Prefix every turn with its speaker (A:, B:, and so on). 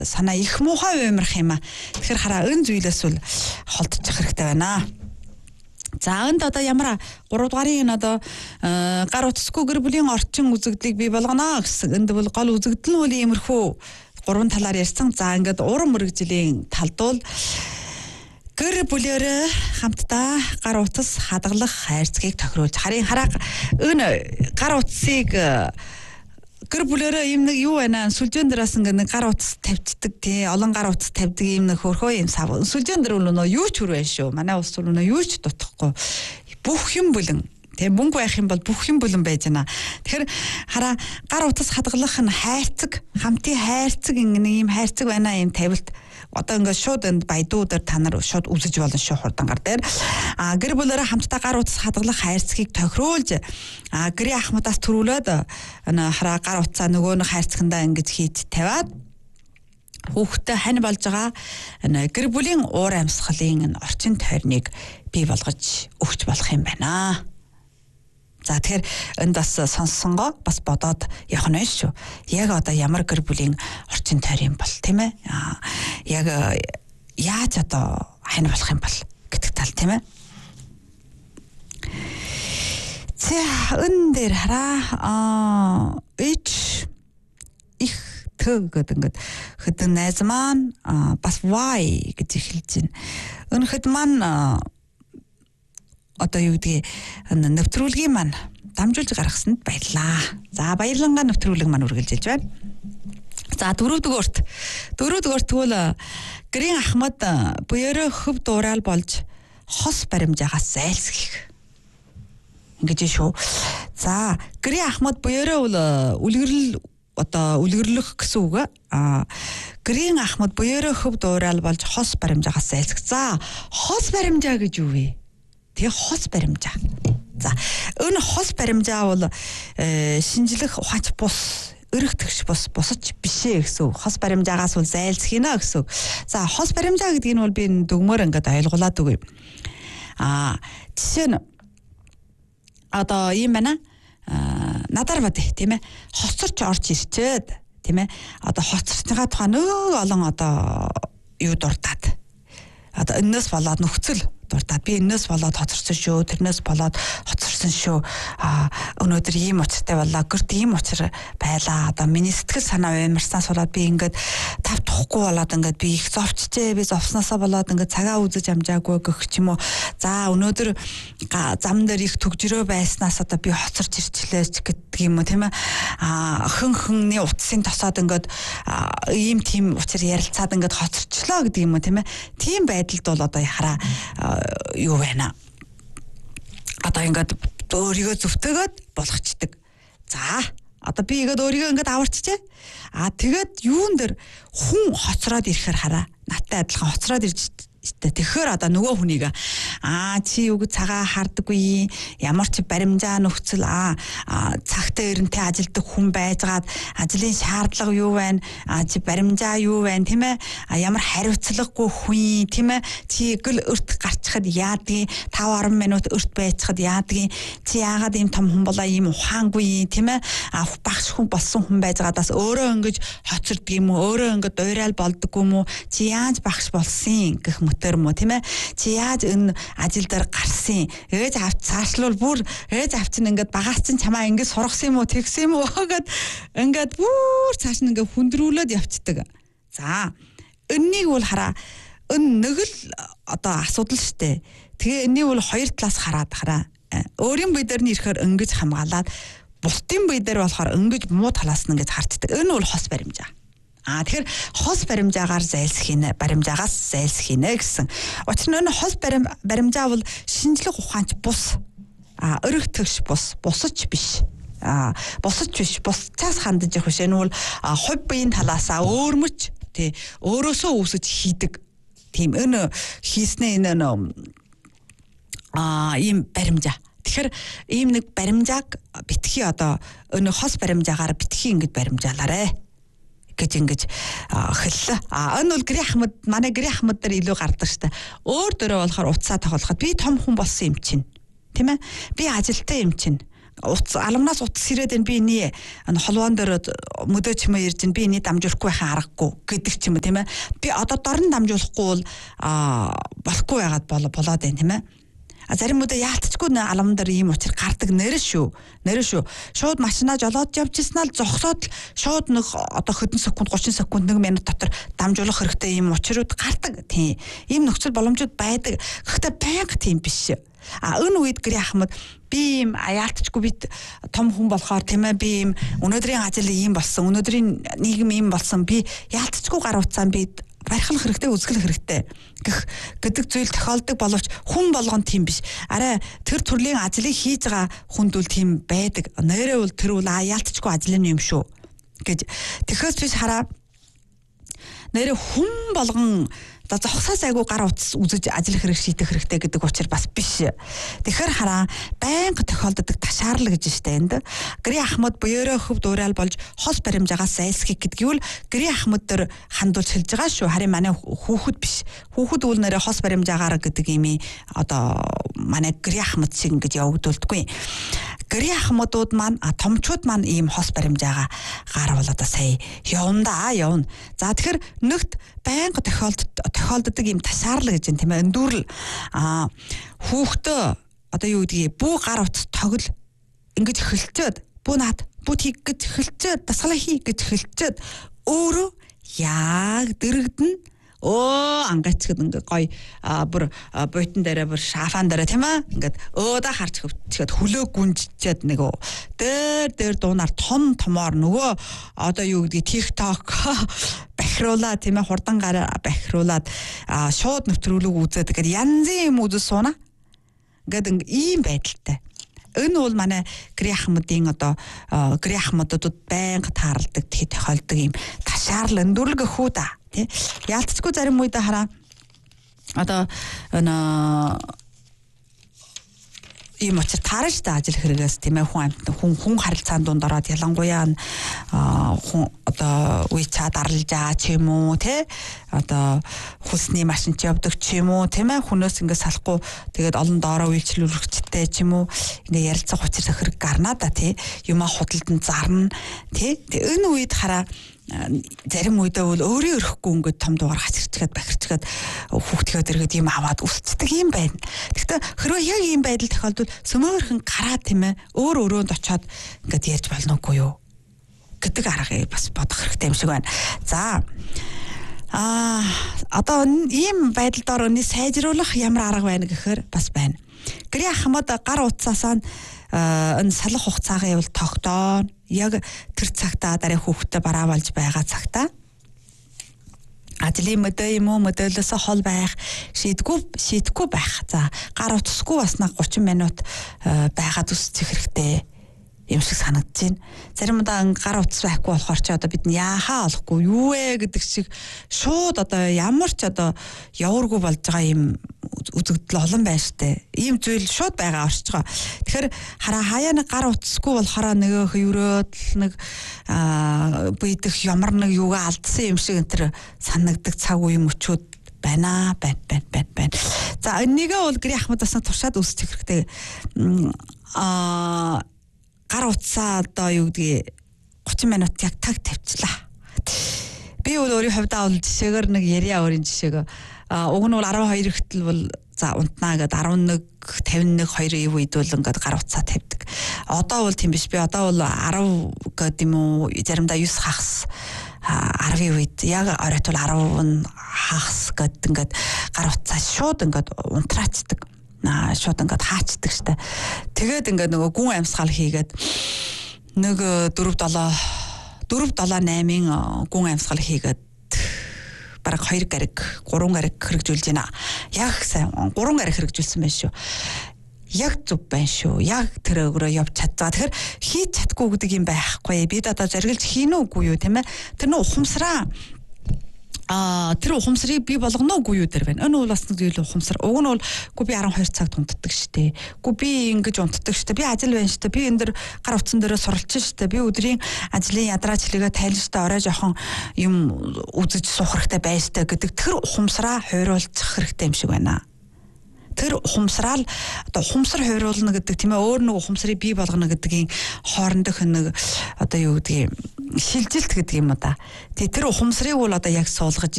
A: санаа их муухай уймрах юм а. Тэгэхээр хараа өн зүйлээс бол холдчих хэрэгтэй байна. За энд одоо ямар 3 дугаарын энэ одоо гар утасгүй гэр бүлийн орчин үзэгдлийг бий болгоно гэсэн. Энд бол гол үзэгдэл нь бол иймэрхүү 3 талаар ярьсан. За ингээд уран мөрөгжлийн талд бол гэр бүлээрээ хамтдаа гар утас хадгалах хайрцгийг тохируулж хараа энэ гар утсыг гэр бүлээрээ юм нэг юу байна сүлжээн дээрээс нэг гар утас тавьчихдаг тий олон гар утас тавьдаг юм нэг хөрхөө юм сав сүлжээн дээр бол юу ч хүрвэн шүү манай улс бол юу ч дутхгүй бүх юм бүлэн тий мөнгө байх юм бол бүх юм бүлэн байж байна. Тэгэхээр хараа гар утас хадгалах нь хайрцаг хамтын хайрцаг нэг юм хайрцаг байна юм тавилт одоо ингээд шууд энд баядуудаар та нар шууд үзэж болно шүү хурдангаар дээр гэр бүлээрээ хамтдаа гар утас хадгалах хайрцгийг тохируулж гэрийн ахмадаас төрүүлээд хараа гар утсаа нөгөө нэг хайрцагтаа ингэж хийж тавиад хүүхдтэй хань болж байгаа гэр бүлийн уур амьсгалын орчин тойрныг бий болгож өгч болох юм байна. За тэгэхээр энд бас сонссонгоо бас бодоод явах нь шүү. Яг одоо ямар гэр бүлийн орчин тойр юм бол тийм ээ. Яг яаж одоо хань болох юм бол гэдэг тал тийм ээ. За энэ дээр хараа их гэдэг ингээд хэдэн найз маань бас why гэж эхэлж байна. Энэ хэд маань одоо юу гэдгийг нэвтрүүлгийн маань дамжуулж гаргасанд баярлаа. За баярлангаа нэвтрүүлэг маань үргэлжилж байна. За дөрөвдүгээрт тэгвэл гэрийн ахмад буяараа хөв дуурал болж хос баримжаагаас зайлсхийх. Ингэж шүү. За гэрийн ахмад буяараа бол үлгэрлэх гэсэн үг. Гэрийн ахмад буяараа хөв дуурал болж хос баримжаагаас зайлсхийх. За хос баримжаа гэж юу вэ? Тэгээ хос баримжаа. За энэ хос баримжаа бол шинжлэх ухаач бус өргөтгч босч бишээ гэсэн үг. Хос баримжаагаас бол зайлсхийнэ гэсэн үг. За хос баримжаа гэдэг нь бол би дүгмөр ингээд ойлгуулад өгье. Жишээ нь одоо юм байна. Надар бат тийм ээ. Хоцорч орж ирчээд тийм ээ. Одоо хоцорчныгаа тухайн олон одоо юу дуртаад. Одоо энэс болоод нөхцөл дуртаад би энэс болоод хоцорсон шүү, тэрнээс болоод хоцорсон шүү. Өнөөдөр ийм учиртай боллоо, гэрт ийм учир байлаа. Одоо миний сэтгэл санаа уймарснаас болоод би ингээд тав тухгүй болоод ингээд би их зовчжээ, би зовсноосоо болоод ингээд цагаа үзэж амжаагүй гэх ч юм уу. За өнөөдөр зам дээр их төгжрөө байснаас одоо би хоцорч ирчлээ гэдэг юм уу тийм ээ. Хөнхний утсын тосоод ингээд ийм тийм учир ярилцаад ингээд хоцорчлоо гэдэг юм уу тийм ээ. Тийм байдалд бол одоо хараа юу байна. Одоо ингээд өөрийгөө зөвтгөөд болгочдөг. За одоо би игээд өөрийгөө ингээд аварчжээ. Тэгээд юун дээр хүн хоцроод ирэхээр хараа. Наттай адилхан хоцроод ирж тэгэхээр одоо нөгөө хүнийг чи юу цагаа хардаггүй ямар ч баримжаа нөхцөл цагтаа эрентэй ажилдаг хүн байжгаад ажлын шаардлага юу байна чи баримжаа юу байна тийм ээ ямар хариуцлагагүй хүн тийм ээ чи гэл өрт гарчхад яадгийн 5-10 минут өрт байцхад яадгийн чи яагаад ийм том хүн болоо ийм ухаангүй тийм ээ багш хүн болсон хүн байжгаадаас өөрөө ингэж хоцордог юм уу өөрөө ингэж дуурал болдоггүй юм уу чи яаж багш болсон гэх мэтэр мө тийм ээ чи яаж энэ ажил дээр гарсан ээж авч цаашлуул бүр ээж авч нь ингээд багаас чинь чамаа ингээд сургасан юм уу тэгсэн юм уу гэд ингээд бүр цааш нь ингээд хүндрүүлээд явцдаг. За энэнийг бол хараа энэ нэг л одоо асуудал штэ. Тэгээ энийг бол хоёр талаас хараад хараа. Өөрийн бие дээр нь ирэхээр ингэж хамгаалаад бусдын бие дээр болохоор ингэж муу талаас нь ингэж хартдаг. Энэ бол хос баримжаа. Тэгэхээр хос баримжаагаар баримжаагаас зайлсхийнэ гэсэн. Учир нь энэ хос баримжаа бол шинжлэх ухаанч бус өргөтгч бусч биш. Бусцаас хандаж явах биш. Энэ бол хувь биеийн талаасаа өөрмөч тий өөрөөсөө үүсэж хийдэг. Тийм энэ хийснээ энэ ийм баримжаа. Тэгэхээр ийм нэг баримжааг битгий одоо энэ хос баримжаагаар битгий ингэж баримжаалаарэ гэж ингэж хэллээ. Энэ бол манай гэрийн ахмад дээр илүү гардаг штэ. Өөр дөрөө болохоор утсаа тоглоход би том хүн болсон юм чинь. Тийм ээ? Би ажилтай юм чинь. аламнаас утас ирээд энэ би энэ холвоон дээр мөдөөч юм ирж би энийг дамжуулахгүй байхаа аргагүй гэдэг ч юм уу тийм ээ. Би одоо дорн дамжуулахгүй бол болохгүй байгаад болоод байна тийм ээ. Зарим үедээ яалтчгүй аламн дээр ийм учир гардаг нэрэн шүү. Шууд машинаа жолоод явжснаа л зогсоод шууд нэг одоо хэдэн секунд 30 секунд 1 минут дотор дамжуулах хэрэгтэй ийм учирууд гардаг. Тийм. Ийм нөхцөл боломжууд байдаг. Гэхдээ байнга тийм биш. Энэ үед Гэрийн Ахмад би ийм яалтчгүй би том хүн болохоор тийм ээ би ийм өнөөдрийн ажил ийм болсон. Өнөөдрийн нийгэм ийм болсон. Би яалтчгүй гар утсаа би барихлах хэрэгтэй, үзгэлэх хэрэгтэй гэдэг зүйл тохиолдог боловч хүн болгон тийм биш. Арай тэр төрлийн ажлыг хийж байгаа хүнд үл тийм байдаг. Нэрээ бол тэр үл яалтчгүй ажлын юм шүү гэж. Тэгэхээс биш хараа нэрээ хүн болгон зогсоос айгу гар утас үзэж ажиллах хэрэг шийдэх хэрэгтэй гэдэг учраас бас биш. Тэгэхээр хараа байнга тохиолддог ташаарлаг гэж штэ энд. Гэрийн Ахмад буяараа хөв дуурал болж хос баримжаагаас зайлсхийх гэдгийг үл Гэрийн Ахмад дээр хандуулж хэлж байгаа шүү. Харин манай хүүхэд биш. Хүүхэд үл нэрээ хос баримжаагаар гэдэг юм одоо манай Гэрийн Ахмад шиг ингэж явагдуулдаггүй. Гэрийн Ахмадууд маань томчууд маань ийм хос баримжаагаа гарвал одоо сая явна. За тэгэхээр нэгт байнга тохиолддог ийм тасаарлаг гэж юм тийм ээ. Эндүүрл хүүхдээ одоо юу гэдгийг бүү гар утас тоглол ингэж эхэлчээд бүү наад бүү тийг гэж эхэлчээд дасгалаа хий гэж эхэлчээд өөрөө яг дэрэгдэн ангаач гэдэг ингээ гой бүр бойтон дээрээ бүр шафаан дээрээ тийм ээ ингээд өөдөө харж хөвчгээд хөлөө гүнжчихэд нэг дээр дуунаар томоор нөгөө одоо юу гэдгийг TikTok бахируулаад тийм ээ хурдан гараа бахируулаад шууд нэвтрүүлэг үзээд гэдэг янзын юм үзэл сууна гэдэг ийм байдалтай. Энэ бол манай Гэрийн Ахмадын одоо Гэрийн Ахмадуудад байнга тааралдаг тохиолдог юм ташаарлал өндүрлэг хүү да. Яалтчгүй зарим үед хараа одоо ийм очир таарч та ажил хэрэгээс тийм ээ хүн харилцаанд дунд ороод ялангуяа хүн одоо үе-цаа дарлаж байгаа ч юм уу тий одоо хүсний машинч явдаг ч юм уу тийм ээ хүнөөс ингэ салахгүй тэгээд олон доороо үйлчлүүлэгчтэй ч юм уу ингэ ярилцах учир хэрэг гарнаа да тий юма худалдан зарна тий энэ үед хараа зарим үедээ бол өөрөө өрөхгүй ингээд том дугаар хачирчгаад бахирчгаад хүүхдгээ дэргээд юм аваад үсцдэг юм байна. Гэхдээ хэрвээ яг ийм байдал тохиолдвол сөмөөрхөн гараад тийм ээ өөрөөнд очиод ингээд ярьж болно уу юу гэдэг аргыг бас бодох хэрэгтэй юм шиг байна. За одоо ийм байдалд орны сайжруулах ямар арга байна гэхээр бас байна. Гэрийн Ахмад гар утсаасаа энэ салах хугацаагаа бол тогтоо яг тэр цагтаа дараа хүүхдтэй бараа болж байгаа цагтаа ажлын мөдөө юм уу мөдөөлөөсөө хол байх шийдэхгүй байх. За гар утасгүй басна 30 минут байгаад үсчих хэрэгтэй юм шиг санагдаж байна. Зарим удаа гар утас байхгүй болохоор ч одоо бид яахаа олохгүй юу вэ гэдэг шиг шууд одоо ямар ч одоо явааргүй болж байгаа юм үзэгдэл олон байна штэ. Ийм зүйл шууд байгаа орж байгаа. Тэгэхээр хараа хаяа нэг гар утасгүй болохоор нэг хөврөөд нэг бийдэх ямар нэг юугаа алдсан юм шиг энэ санагддаг цаг үе мөчүүд байна. За энийгээ бол Гэрийн Ахмадаас туршаад үсчих хэрэгтэй. Гар утсаа одоо юу гэдгийг 30 минут яг таг тавьчлаа. Би бол өөрийн хувьдаа бол жишээгээр нэг яриа өөрийн жишээг уг нь бол 12 хүртэл бол за унтнаа гэдэг 11 51 2 үед бол ингээд гар утсаа тавьдаг. Одоо бол тийм биш. Би одоо бол 10 гэдэг юм уу заримдаа 9 хагас 10-ийн үед яг оройт бол 10 хагас гэдэг ингээд гар утсаа шууд ингээд унтраачдаг. Шууд ингээд хаачдаг штэ. Тэгээд ингээд нөгөө гүн амьсгал хийгээд нэг 4-7-8 гүн амьсгал хийгээд бараг 2 гариг 3 гариг хэрэгжүүлж байна. Яг сайн 3 гариг хэрэгжүүлсэн байна шүү. Яг зүв байна шүү. Яг тэр өгрөө явж чадгаа. Тэгэхээр хийж чадгүй гэдэг юм байхгүй. Бид одоо зориглож хийнэ үгүй юу тийм ээ. Тэр нөө ухамсараа тэр ухамсарыг би болгоно үгүй юу дээр байна. Энэ бол бас нэг зүйл ухамсар. Уг нь бол гү би 12 цагт унтдаг штэ. Гү би ингэж унтдаг штэ. Би ажил байна штэ. Би энэ дэр гар утсан дээрээ суралцсан штэ. Би өдрийн ажлын ядраач хэлгээ тайлж штэ. Орой жоохон юм үзэж суух хэрэгтэй байж штэ гэдэг тэр ухамсараа хойруулах хэрэгтэй юм шиг байна. тэр ухамсараа одоо ухамсар хувируулна гэдэг тийм ээ өөр нэг ухамсарыг бий болгоно гэдгийн хоорондох нэг одоо юу гэдгийг шилжилт гэдэг юм уу да. Тэр ухамсарыг бол одоо яг суулгаж